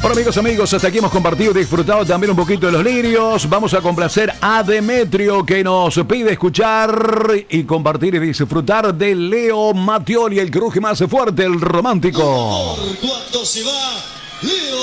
Bueno, amigos, hasta aquí hemos compartido y disfrutado también un poquito de los lirios. Vamos a complacer a Demetrio, que nos pide escuchar y compartir y disfrutar de Leo Mattioli, el que ruge más fuerte, el romántico. Cuando se va Leo.